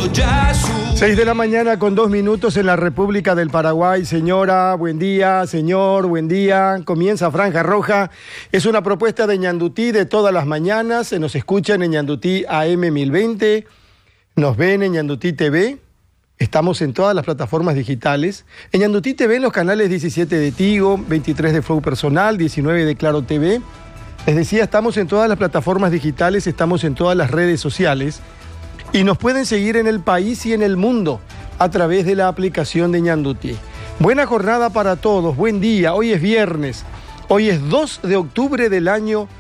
ya su... 6 de la mañana con 2 minutos en la República del Paraguay. Señora, buen día. Señor, buen día. Comienza Franja Roja. Es una propuesta de Ñandutí de todas las mañanas. Se nos escuchan en Ñandutí AM 1020. Nos ven en Ñandutí TV. Estamos en todas las plataformas digitales. En Ñandutí TV en los canales 17 de Tigo, 23 de Flow Personal, 19 de Claro TV. Les decía, estamos en todas las plataformas digitales, estamos en todas las redes sociales. Y nos pueden seguir en el país y en el mundo a través de la aplicación de Ñandutí. Buena jornada para todos, buen día. Hoy es viernes, hoy es 2 de octubre del año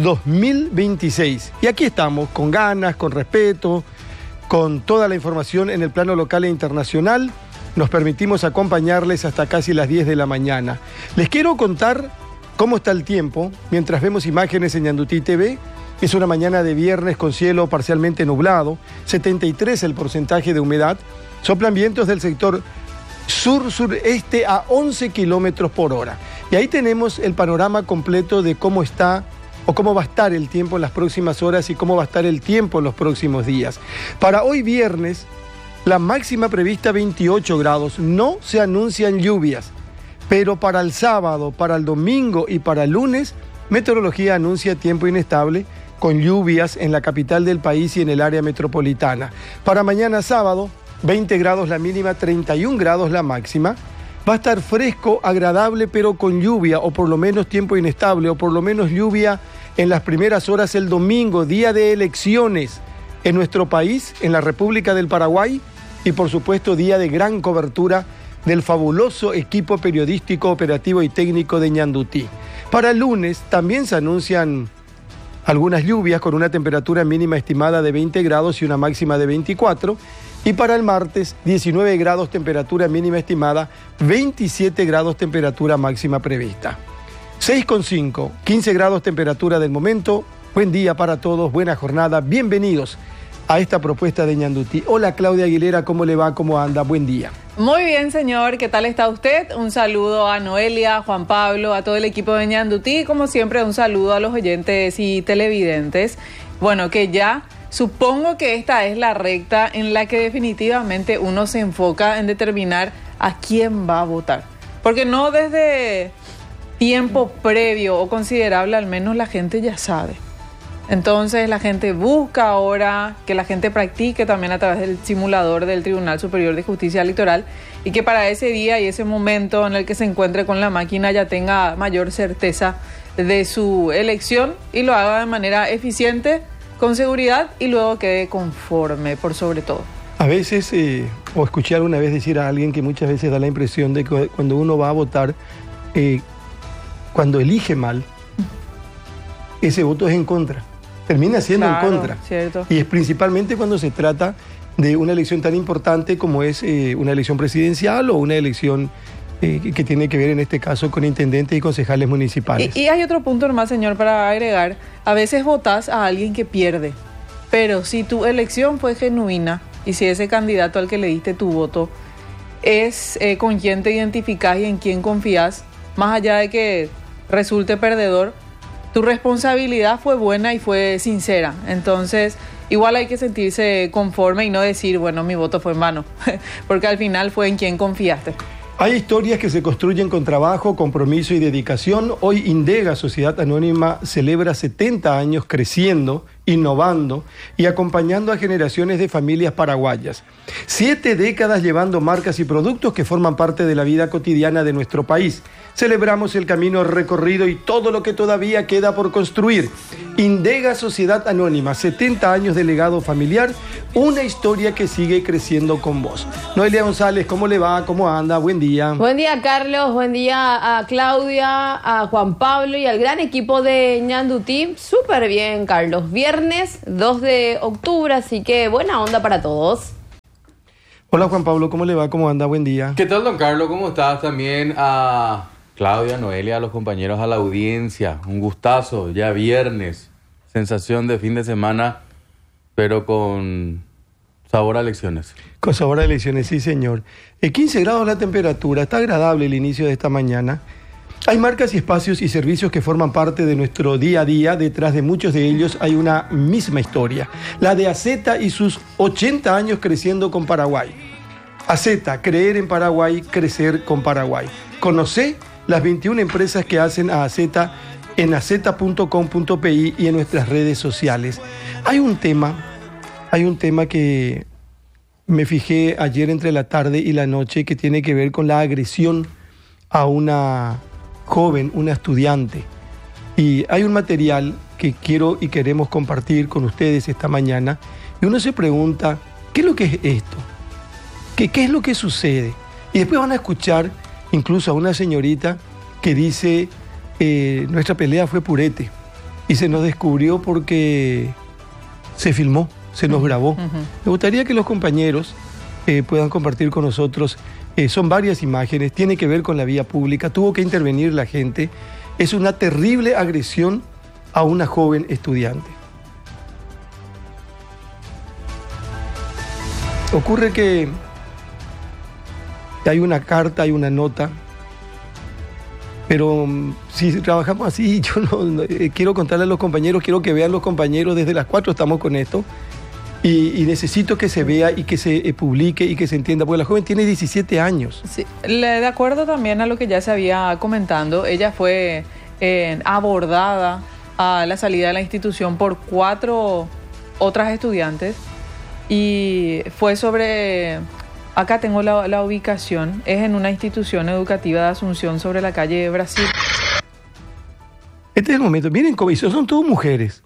2026. Y aquí estamos, con ganas, con respeto, con toda la información en el plano local e internacional. Nos permitimos acompañarles hasta casi las 10 de la mañana. Les quiero contar cómo está el tiempo mientras vemos imágenes en Ñandutí TV. Es una mañana de viernes con cielo parcialmente nublado, 73 el porcentaje de humedad, soplan vientos del sector sur-sureste a 11 kilómetros por hora. Y ahí tenemos el panorama completo de cómo está o cómo va a estar el tiempo en las próximas horas y cómo va a estar el tiempo en los próximos días. Para hoy viernes, la máxima prevista 28 grados, no se anuncian lluvias, pero para el sábado, para el domingo y para el lunes, meteorología anuncia tiempo inestable, con lluvias en la capital del país y en el área metropolitana. Para mañana sábado, 20 grados la mínima, 31 grados la máxima. Va a estar fresco, agradable, pero con lluvia, o por lo menos tiempo inestable, o por lo menos lluvia en las primeras horas el domingo, día de elecciones en nuestro país, en la República del Paraguay, y por supuesto día de gran cobertura del fabuloso equipo periodístico, operativo y técnico de Ñandutí. Para el lunes también se anuncian algunas lluvias con una temperatura mínima estimada de 20 grados y una máxima de 24. Y para el martes, 19 grados temperatura mínima estimada, 27 grados temperatura máxima prevista. 6,5, 15 grados temperatura del momento. Buen día para todos, buena jornada, bienvenidos a esta propuesta de Ñandutí. Hola Claudia Aguilera, ¿cómo le va? ¿Cómo anda? Buen día. Muy bien, señor. ¿Qué tal está usted? Un saludo a Noelia, a Juan Pablo, a todo el equipo de Ñandutí. Como siempre, un saludo a los oyentes y televidentes. Bueno, que ya supongo que esta es la recta en la que definitivamente uno se enfoca en determinar a quién va a votar. Porque no desde tiempo previo o considerable, al menos la gente ya sabe. Entonces la gente busca ahora que la gente practique también a través del simulador del Tribunal Superior de Justicia Electoral y que para ese día y ese momento en el que se encuentre con la máquina ya tenga mayor certeza de su elección y lo haga de manera eficiente, con seguridad y luego quede conforme por sobre todo. A veces, o escuché alguna vez decir a alguien que muchas veces da la impresión de que cuando uno va a votar, cuando elige mal, ese voto es en contra. Termina siendo en contra. Cierto. Y es principalmente cuando se trata de una elección tan importante como es una elección presidencial o una elección que tiene que ver en este caso con intendentes y concejales municipales. Y hay otro punto nomás, señor, para agregar. A veces votás a alguien que pierde, pero si tu elección fue genuina y si ese candidato al que le diste tu voto es con quien te identificás y en quien confías, más allá de que resulte perdedor, tu responsabilidad fue buena y fue sincera. Entonces, igual hay que sentirse conforme y no decir, bueno, mi voto fue en vano, porque al final fue en quien confiaste. Hay historias que se construyen con trabajo, compromiso y dedicación. Hoy Indega, Sociedad Anónima, celebra 70 años creciendo, innovando y acompañando a generaciones de familias paraguayas. 7 décadas llevando marcas y productos que forman parte de la vida cotidiana de nuestro país. Celebramos el camino recorrido y todo lo que todavía queda por construir. Indega Sociedad Anónima, 70 años de legado familiar, una historia que sigue creciendo con vos. Noelia González, ¿cómo le va? ¿Cómo anda? Buen día. Buen día, Carlos. Buen día a Claudia, a Juan Pablo y al gran equipo de Ñandutí. Súper bien, Carlos. Viernes 2 de octubre, así que buena onda para todos. Hola, Juan Pablo, ¿cómo le va? ¿Cómo anda? Buen día. ¿Qué tal, don Carlos? ¿Cómo estás? También a Claudia, Noelia, a los compañeros, a la audiencia. Un gustazo, ya viernes. Sensación de fin de semana, pero con sabor a elecciones. Con sabor a elecciones, sí, señor. 15 grados la temperatura, está agradable el inicio de esta mañana. Hay marcas y espacios y servicios que forman parte de nuestro día a día. Detrás de muchos de ellos hay una misma historia, la de AZ y sus 80 años creciendo con Paraguay. AZ, creer en Paraguay, crecer con Paraguay. Conocé las 21 empresas que hacen a AZ en az.com.pi y en nuestras redes sociales. Hay un tema que me fijé ayer entre la tarde y la noche que tiene que ver con la agresión a una joven, una estudiante. Y hay un material que quiero y queremos compartir con ustedes esta mañana. Y uno se pregunta, ¿qué es lo que es esto? ¿Qué es lo que sucede? Y después van a escuchar incluso a una señorita que dice, nuestra pelea fue purete y se nos descubrió porque se filmó, se nos grabó. Me gustaría que los compañeros puedan compartir con nosotros. Son varias imágenes, tiene que ver con la vía pública, tuvo que intervenir la gente. Es una terrible agresión a una joven estudiante. Ocurre que hay una carta, hay una nota, pero si trabajamos así, yo no quiero contarle a los compañeros, quiero que vean los compañeros, desde las 4 estamos con esto, y necesito que se vea y que se publique y que se entienda, porque la joven tiene 17 años. Sí, de acuerdo también a lo que ya se había comentando, ella fue abordada a la salida de la institución por 4 otras estudiantes y fue sobre... Acá tengo la ubicación, es en una institución educativa de Asunción sobre la calle Brasil. Este es el momento. Miren cómo hizo, son todas mujeres.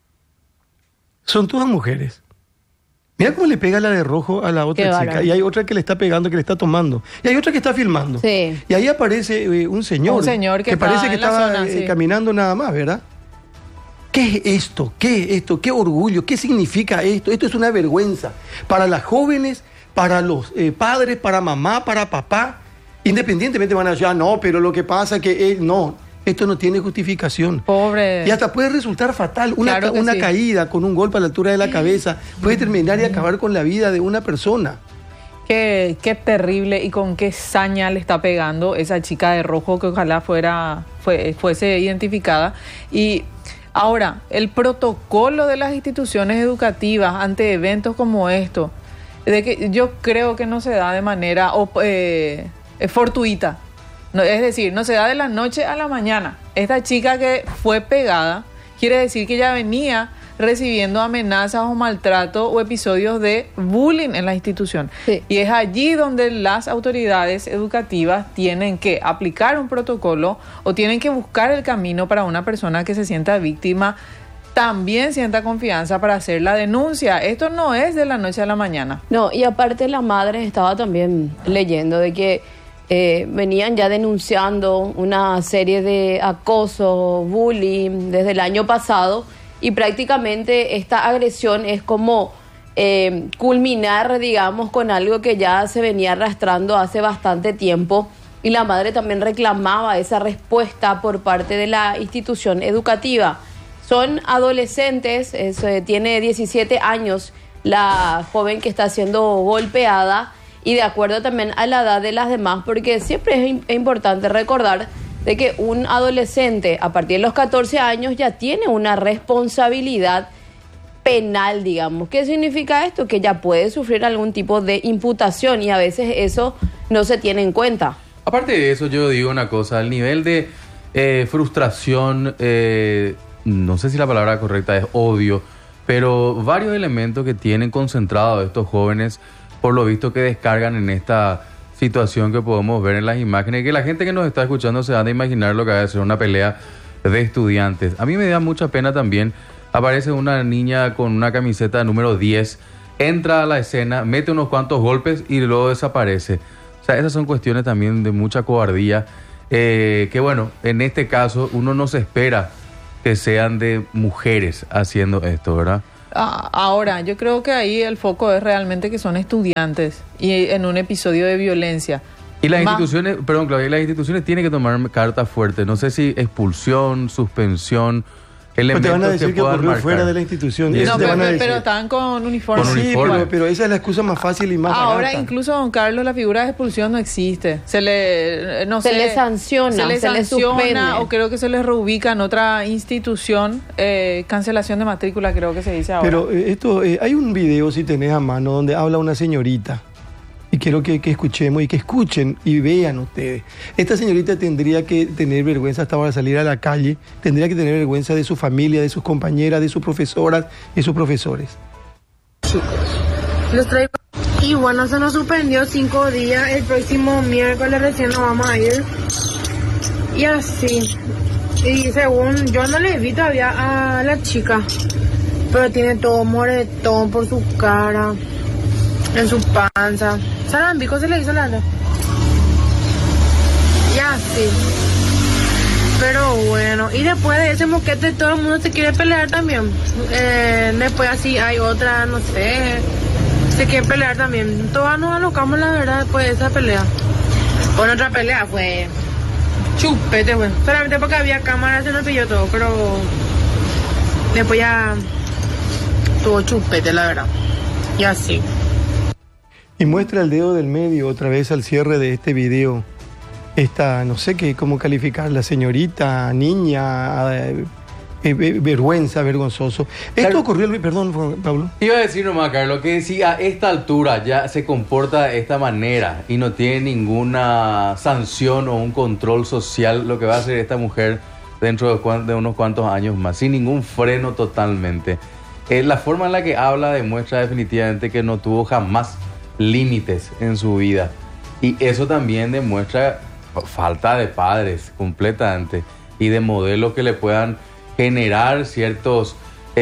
Son todas mujeres. Mira cómo le pega la de rojo a la otra chica. Y hay otra que le está pegando, que le está tomando. Y hay otra que está filmando. Sí. Y ahí aparece un señor. Un señor que parece que estaba zona, sí, caminando nada más, ¿verdad? ¿Qué es esto? ¿Qué es esto? ¿Qué orgullo? ¿Qué significa esto? Esto es una vergüenza para las jóvenes, para los padres, para mamá, para papá. Independientemente van a decir, no, pero lo que pasa es que no, esto no tiene justificación. Pobre. Y hasta puede resultar fatal. Una Sí. caída con un golpe a la altura de la cabeza puede terminar y acabar con la vida de una persona. Qué terrible y con qué saña le está pegando esa chica de rojo que ojalá fuese identificada. Y ahora, el protocolo de las instituciones educativas ante eventos como esto, de que yo creo que no se da de manera fortuita. No, es decir, no se da de la noche a la mañana. Esta chica que fue pegada, quiere decir que ya venía recibiendo amenazas o maltrato o episodios de bullying en la institución. Sí. Y es allí donde las autoridades educativas tienen que aplicar un protocolo o tienen que buscar el camino para una persona que se sienta víctima, también sienta confianza para hacer la denuncia. Esto no es de la noche a la mañana. No, y aparte la madre estaba también leyendo de que venían ya denunciando una serie de acoso, bullying desde el año pasado y prácticamente esta agresión es como culminar, digamos, con algo que ya se venía arrastrando hace bastante tiempo y la madre también reclamaba esa respuesta por parte de la institución educativa. Son adolescentes, tiene 17 años la joven que está siendo golpeada y de acuerdo también a la edad de las demás, porque siempre es importante recordar de que un adolescente a partir de los 14 años ya tiene una responsabilidad penal, digamos. ¿Qué significa esto? Que ya puede sufrir algún tipo de imputación y a veces eso no se tiene en cuenta. Aparte de eso, yo digo una cosa, el nivel de frustración, no sé si la palabra correcta es odio, pero varios elementos que tienen concentrados estos jóvenes, por lo visto que descargan en esta situación que podemos ver en las imágenes, que la gente que nos está escuchando se da de imaginar lo que va a ser una pelea de estudiantes. A mí me da mucha pena también, aparece una niña con una camiseta número 10, entra a la escena, mete unos cuantos golpes y luego desaparece. O sea, esas son cuestiones también de mucha cobardía, que bueno, en este caso uno no se espera que sean de mujeres haciendo esto, ¿verdad? Ahora, yo creo que ahí el foco es realmente que son estudiantes y en un episodio de violencia. Y las instituciones, perdón, Claudia, las instituciones tienen que tomar cartas fuertes. No sé si expulsión, suspensión, Pues te van a decir que puedan ocurrió marcar. fuera de la institución. Eso No, te van a decir. pero estaban con uniforme. Con Sí, uniforme. pero esa es la excusa más fácil y más Ahora barata. incluso, don Carlos, la figura de expulsión no existe. Se le sanciona, se le se le suspende. sanciona o creo que se le reubica en otra institución. Cancelación de matrícula creo que se dice ahora. Pero hay un video, si tenés a mano, donde habla una señorita. Y quiero que escuchemos y que escuchen y vean ustedes. Esta señorita tendría que tener vergüenza hasta para salir a la calle. Tendría que tener vergüenza de su familia, de sus compañeras, de sus profesoras y sus profesores. Los traigo. Y bueno, se nos suspendió 5 días. El próximo miércoles recién nos vamos a ir. Y así. Y según yo no le vi todavía a la chica. Pero tiene todo moretón por su cara. En su panza. Sarambico se le hizo la. Y así. Pero bueno. Y después de ese moquete todo el mundo se quiere pelear también. Después así hay otra, no sé. Se quiere pelear también. Todas nos alocamos la verdad después de esa pelea. Con otra pelea fue chupete, bueno. Solamente porque había cámara se nos pilló todo, pero después ya tuvo chupete, la verdad. Y así. Y muestra el dedo del medio otra vez al cierre de este video. Esta, no sé cómo calificarla, señorita, niña, vergüenza, vergonzoso. Esto Claro. ocurrió, perdón, Pablo. Iba a decir nomás, Carlos, que si a esta altura ya se comporta de esta manera y no tiene ninguna sanción o un control social, lo que va a hacer esta mujer dentro de unos cuantos años más, sin ningún freno totalmente. La forma en la que habla demuestra definitivamente que no tuvo jamás límites en su vida. Y eso también demuestra falta de padres completamente y de modelos que le puedan generar ciertos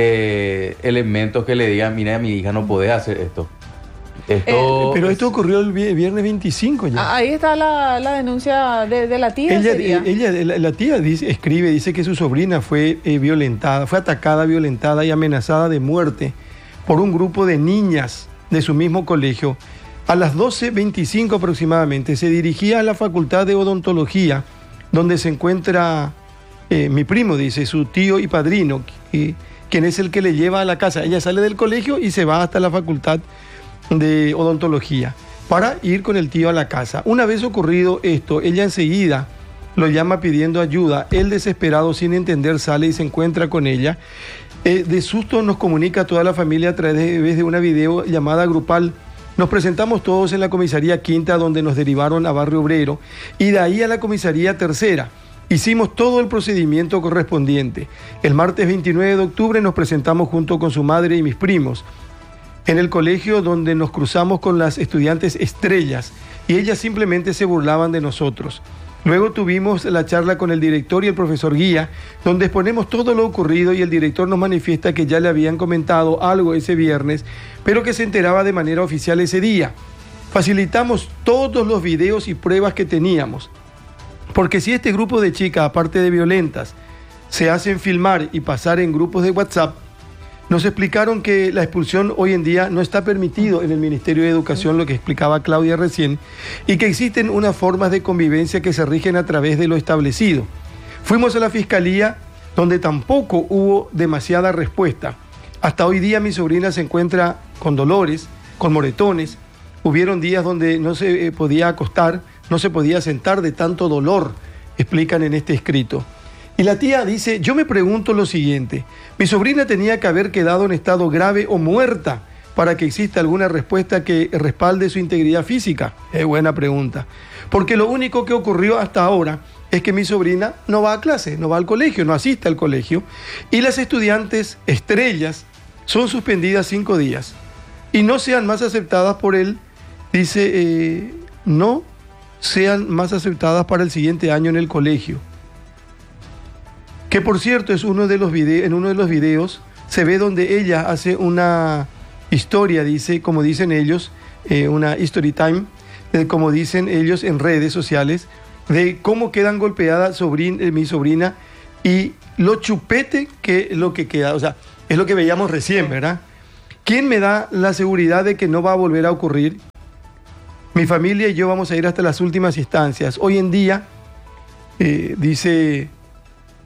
elementos que le digan, mira, mi hija no puede hacer esto. Pero esto ocurrió el viernes 25 ya. Ahí está la denuncia de la tía. La tía dice que su sobrina fue violentada, fue atacada, violentada y amenazada de muerte por un grupo de niñas de su mismo colegio. A las 12:25 aproximadamente se dirigía a la Facultad de Odontología, donde se encuentra mi primo, dice, su tío y padrino, quien es el que le lleva a la casa. Ella sale del colegio y se va hasta la Facultad de Odontología para ir con el tío a la casa. Una vez ocurrido esto, ella enseguida lo llama pidiendo ayuda. Él, desesperado, sin entender, sale y se encuentra con ella. De susto nos comunica a toda la familia a través de una videollamada grupal. Nos presentamos todos en la comisaría quinta, donde nos derivaron a Barrio Obrero, y de ahí a la comisaría tercera. Hicimos todo el procedimiento correspondiente. El martes 29 de octubre nos presentamos junto con su madre y mis primos en el colegio, donde nos cruzamos con las estudiantes estrellas y ellas simplemente se burlaban de nosotros. Luego tuvimos la charla con el director y el profesor guía, donde exponemos todo lo ocurrido y el director nos manifiesta que ya le habían comentado algo ese viernes, pero que se enteraba de manera oficial ese día. Facilitamos todos los videos y pruebas que teníamos, porque si este grupo de chicas, aparte de violentas, se hacen filmar y pasar en grupos de WhatsApp, nos explicaron que la expulsión hoy en día no está permitido en el Ministerio de Educación, lo que explicaba Claudia recién, y que existen unas formas de convivencia que se rigen a través de lo establecido. Fuimos a la Fiscalía, donde tampoco hubo demasiada respuesta. Hasta hoy día mi sobrina se encuentra con dolores, con moretones. Hubieron días donde no se podía acostar, no se podía sentar de tanto dolor, explican en este escrito. Y la tía dice, yo me pregunto lo siguiente, mi sobrina tenía que haber quedado en estado grave o muerta para que exista alguna respuesta que respalde su integridad física. Es buena pregunta, porque lo único que ocurrió hasta ahora es que mi sobrina no va a clase, no va al colegio, no asiste al colegio, y las estudiantes estrellas son suspendidas 5 días y no sean más aceptadas por él, dice, no sean más aceptadas para el siguiente año en el colegio. Que por cierto es en uno de los videos se ve donde ella hace una historia, dice, como dicen ellos, una story time, como dicen ellos en redes sociales, de cómo quedan golpeadas mi sobrina y lo chupete que es lo que queda, o sea, es lo que veíamos recién, ¿verdad? ¿Quién me da la seguridad de que no va a volver a ocurrir? Mi familia y yo vamos a ir hasta las últimas instancias. Hoy en día, dice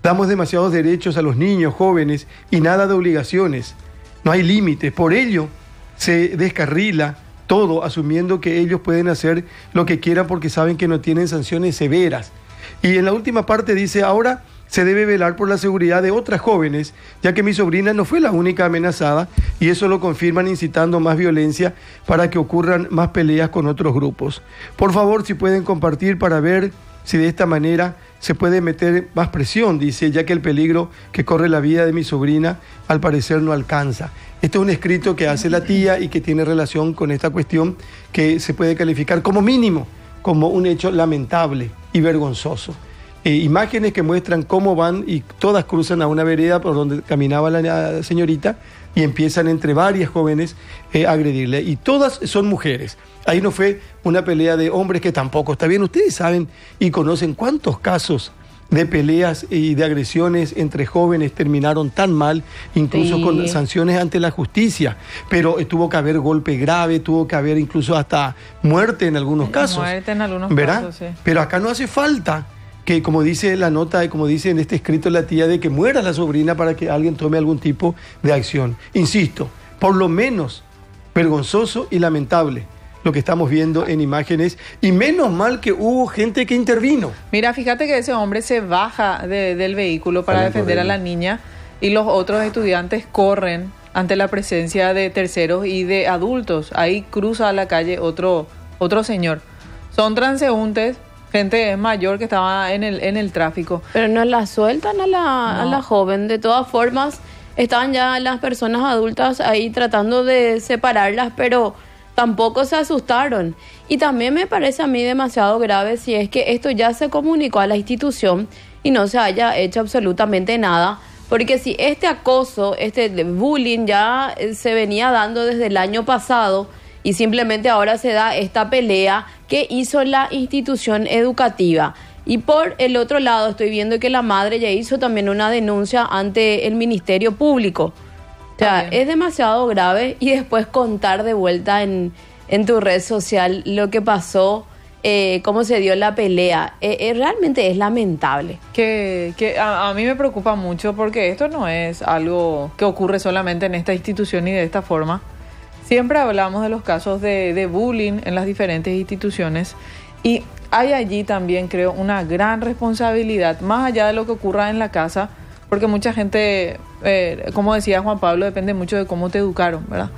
Damos demasiados derechos a los niños, jóvenes y nada de obligaciones. No hay límites. Por ello se descarrila todo, asumiendo que ellos pueden hacer lo que quieran porque saben que no tienen sanciones severas. Y en la última parte dice, ahora se debe velar por la seguridad de otras jóvenes, ya que mi sobrina no fue la única amenazada y eso lo confirman incitando más violencia para que ocurran más peleas con otros grupos. Por favor, si pueden compartir para ver si de esta manera se puede meter más presión, dice, ya que el peligro que corre la vida de mi sobrina al parecer no alcanza. Este es un escrito que hace la tía y que tiene relación con esta cuestión que se puede calificar como mínimo, como un hecho lamentable y vergonzoso. Imágenes que muestran cómo van y todas cruzan a una vereda por donde caminaba la señorita y empiezan entre varias jóvenes a agredirle. Y todas son mujeres. Ahí no fue una pelea de hombres, que tampoco está bien. Ustedes saben y conocen cuántos casos de peleas y de agresiones entre jóvenes terminaron tan mal, incluso con sanciones ante la justicia. Pero tuvo que haber golpe grave, tuvo que haber incluso hasta muerte en algunos casos. Muerte en algunos ¿verdad? casos, sí. Pero acá no hace falta que, como dice la nota y como dice en este escrito la tía, de que muera la sobrina para que alguien tome algún tipo de acción. Insisto, por lo menos vergonzoso y lamentable lo que estamos viendo en imágenes, y menos mal que hubo gente que intervino. Mira, fíjate que ese hombre se baja del vehículo para defender a la niña y los otros estudiantes corren ante la presencia de terceros y de adultos. Ahí cruza a la calle otro señor. Son transeúntes, gente mayor que estaba en el tráfico. Pero no la sueltan a la joven. De todas formas, estaban ya las personas adultas ahí tratando de separarlas, pero tampoco se asustaron. Y también me parece a mí demasiado grave si es que esto ya se comunicó a la institución y no se haya hecho absolutamente nada. Porque si este acoso, este bullying ya se venía dando desde el año pasado y simplemente ahora se da esta pelea que hizo la institución educativa. Y por el otro lado estoy viendo que la madre ya hizo también una denuncia ante el Ministerio Público. O sea, es demasiado grave. Y después contar de vuelta en tu red social lo que pasó, cómo se dio la pelea, realmente es lamentable. Que a mí me preocupa mucho porque esto no es algo que ocurre solamente en esta institución y de esta forma. Siempre hablamos de los casos de bullying en las diferentes instituciones y hay allí también, creo, una gran responsabilidad, más allá de lo que ocurra en la casa, porque mucha gente, como decía Juan Pablo, depende mucho de cómo te educaron, ¿verdad?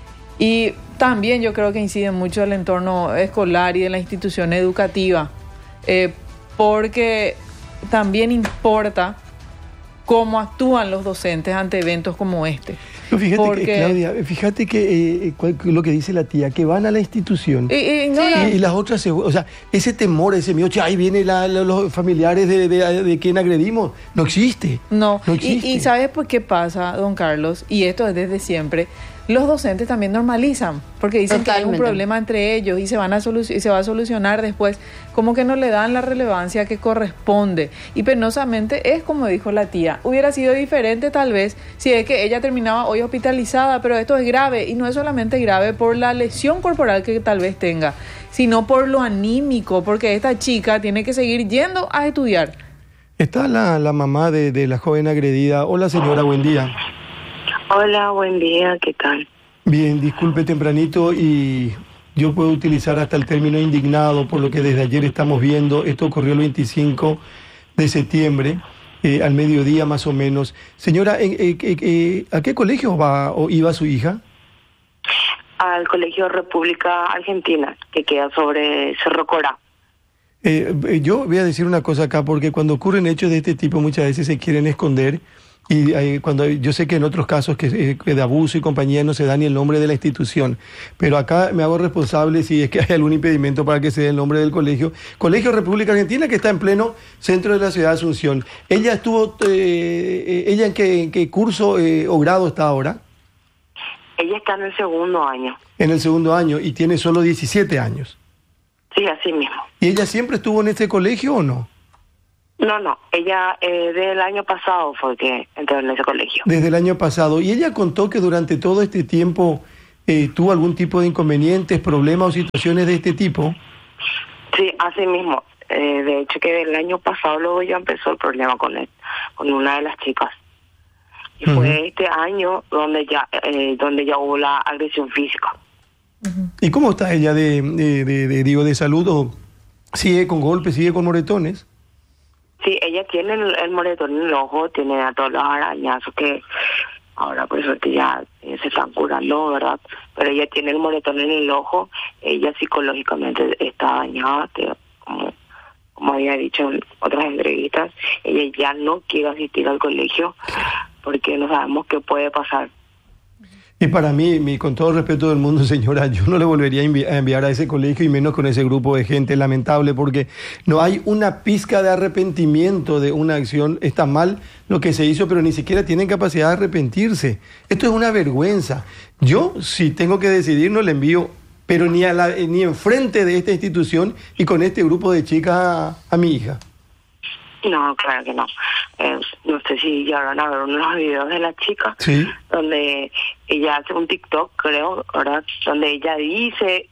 Y también yo creo que incide mucho el entorno escolar y de la institución educativa, porque también importa cómo actúan los docentes ante eventos como este. Fíjate que, Claudia, fíjate que lo que dice la tía, que van a la institución y las otras, o sea, ese temor, ese miedo, ahí vienen los familiares de quien agredimos, no existe. No existe. Y ¿sabes por qué pasa, don Carlos? Y esto es desde siempre. Los docentes también normalizan, porque dicen que hay un problema entre ellos y se va a solucionar después, como que no le dan la relevancia que corresponde. Y penosamente es como dijo la tía, hubiera sido diferente tal vez si es que ella terminaba hoy hospitalizada, pero esto es grave, y no es solamente grave por la lesión corporal que tal vez tenga, sino por lo anímico, porque esta chica tiene que seguir yendo a estudiar. Está la mamá de la joven agredida. Hola señora, buen día. Hola, buen día, ¿qué tal? Bien, disculpe tempranito y yo puedo utilizar hasta el término indignado por lo que desde ayer estamos viendo. Esto ocurrió el 25 de septiembre, al mediodía más o menos. Señora, ¿a qué colegio va o iba su hija? Al Colegio República Argentina, que queda sobre Cerro Corá. Yo voy a decir una cosa acá, porque cuando ocurren hechos de este tipo muchas veces se quieren esconder. Y cuando yo sé que en otros casos que de abuso y compañía no se da ni el nombre de la institución, pero acá me hago responsable si es que hay algún impedimento para que se dé el nombre del colegio. Colegio República Argentina, que está en pleno centro de la ciudad de Asunción. ¿Ella estuvo, ella en qué curso o grado está ahora? Ella está en el segundo año. En el segundo año y tiene solo 17 años. Sí, así mismo. ¿Y ella siempre estuvo en este colegio o no? No, ella del año pasado fue que entró en ese colegio. Desde el año pasado. ¿Y ella contó que durante todo este tiempo tuvo algún tipo de inconvenientes, problemas o situaciones de este tipo? Sí, así mismo. de hecho que el año pasado luego ya empezó el problema con él, con una de las chicas. Y fue este año donde ya hubo la agresión física. ¿Y cómo está ella de salud? ¿O sigue con golpes, sigue con moretones? Sí, ella tiene el moretón en el ojo, tiene a todos los arañazos que ahora por suerte ya se están curando, ¿verdad? Pero ella tiene el moretón en el ojo, ella psicológicamente está dañada, como había dicho en otras entrevistas, ella ya no quiere asistir al colegio porque no sabemos qué puede pasar. Y para mí, con todo el respeto del mundo, señora, yo no le volvería a enviar a ese colegio y menos con ese grupo de gente, lamentable, porque no hay una pizca de arrepentimiento de una acción. Está mal lo que se hizo, pero ni siquiera tienen capacidad de arrepentirse. Esto es una vergüenza. Yo, si tengo que decidir, no le envío, pero ni enfrente de esta institución y con este grupo de chicas a mi hija. No, claro que no. No sé si llegaron a ver unos videos de la chica, sí, donde ella hace un TikTok, creo, ¿verdad? Donde ella dice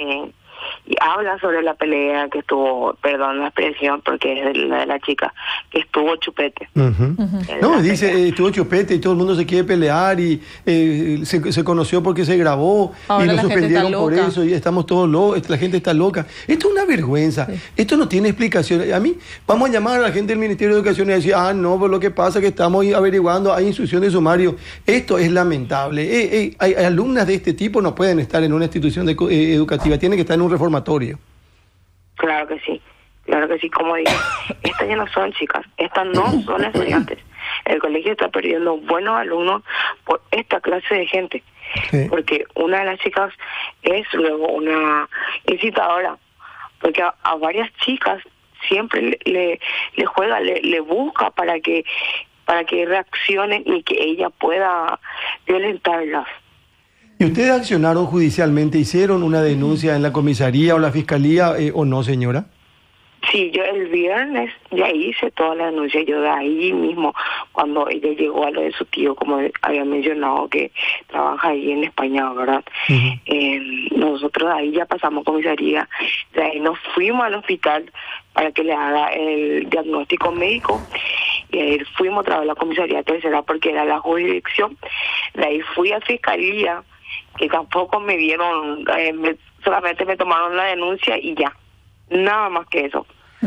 y habla sobre la pelea que estuvo, perdón la expresión porque es de la chica, que estuvo chupete. No, dice, estuvo chupete y todo el mundo se quiere pelear y se conoció porque se grabó. Ahora y lo suspendieron por eso y estamos todos locos, la gente está loca. Esto es una vergüenza, sí. Esto no tiene explicación. A mí, vamos a llamar a la gente del Ministerio de Educación y decir, no, pues lo que pasa es que estamos averiguando, hay instrucción de sumario. Esto es lamentable. Hay alumnas de este tipo no pueden estar en una institución educativa, tienen que estar en un reformatorio. Claro que sí, como digo, estas ya no son chicas, estas no son estudiantes. El colegio está perdiendo buenos alumnos por esta clase de gente, sí. Porque una de las chicas es luego una incitadora, porque a varias chicas siempre le juega, le busca para que reaccionen y que ella pueda violentarlas. ¿Y ustedes accionaron judicialmente, hicieron una denuncia en la comisaría o la fiscalía o no, señora? Sí, yo el viernes ya hice toda la denuncia, yo de ahí mismo, cuando ella llegó a lo de su tío, como había mencionado, que trabaja ahí en España, ¿verdad? Nosotros ahí ya pasamos comisaría, de ahí nos fuimos al hospital para que le haga el diagnóstico médico, y ahí fuimos otra vez a la comisaría tercera porque era la jurisdicción, de ahí fui a fiscalía, que tampoco me dieron, solamente me tomaron la denuncia y ya, nada más que eso.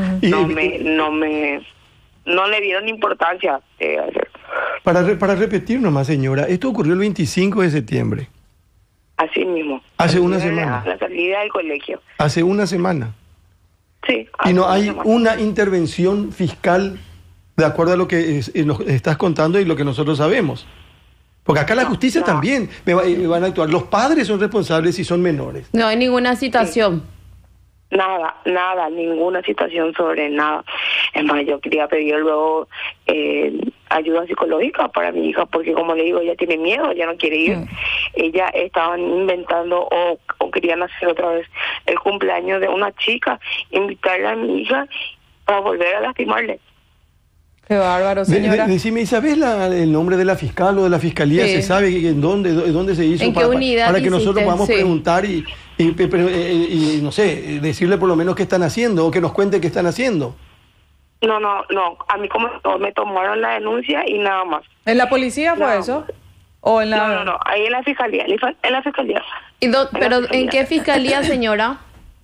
No le dieron importancia. Para repetir nomás, señora, esto ocurrió el 25 de septiembre. Así mismo. Hace una semana. La salida del colegio. Hace una semana. Sí. Y no hay una intervención fiscal de acuerdo a lo que nos estás contando y lo que nosotros sabemos. Porque acá la justicia también van a actuar. Los padres son responsables si son menores. No hay ninguna citación. Sí. Nada, ninguna citación sobre nada. Es más, yo quería pedir luego ayuda psicológica para mi hija, porque como le digo, ella tiene miedo, ella no quiere ir. Ella estaban inventando o querían hacer otra vez el cumpleaños de una chica, invitarle a mi hija para volver a lastimarle. Qué bárbaro, señora. Decime, ¿sabes el nombre de la fiscal o de la fiscalía? Sí. ¿Se sabe en dónde se hizo? ¿En qué unidad para que nosotros podamos preguntar y no sé, decirle por lo menos qué están haciendo o que nos cuente qué están haciendo. No. A mí como me tomaron la denuncia y nada más. ¿En la policía fue eso? ¿O en la...? No. Ahí en la fiscalía. En la fiscalía. ¿En qué fiscalía, señora?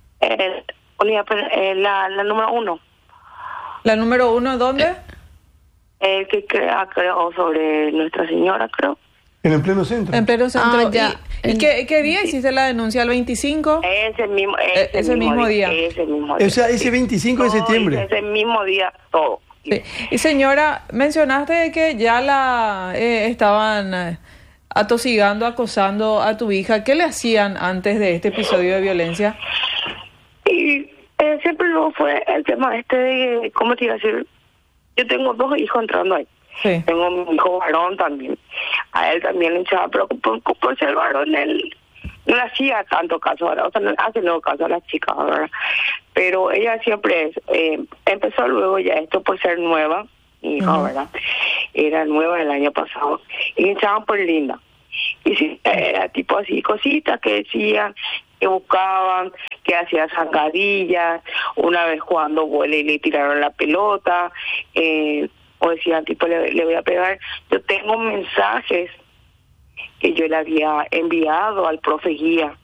La número 1. ¿La número 1 dónde? Que creo sobre Nuestra Señora, creo. ¿En el pleno centro? En pleno centro. Ya. ¿Y qué día hiciste la denuncia? ¿El 25? Ese mismo día. O sea, ese 25 de septiembre. Ese mismo día, todo. Sí. Y señora, mencionaste que ya la estaban atosigando, acosando a tu hija. ¿Qué le hacían antes de este episodio de violencia? Y siempre luego fue el tema de, ¿cómo te iba a decir? Yo tengo 2 hijos entrando ahí. Sí. Tengo mi hijo varón también. A él también le echaba, pero por ser varón, él no le hacía tanto caso, ¿verdad? O sea, no hace nuevo caso a las chicas, ¿verdad? Pero ella siempre empezó luego ya esto por ser nueva, mi hija, ¿verdad? Era nueva el año pasado. Y le echaban por linda. Y sí, era tipo así, cositas que decían que buscaban, que hacía zancadillas, una vez jugando vóley le tiraron la pelota, o decían tipo le voy a pegar. Yo tengo mensajes que yo le había enviado al profe guía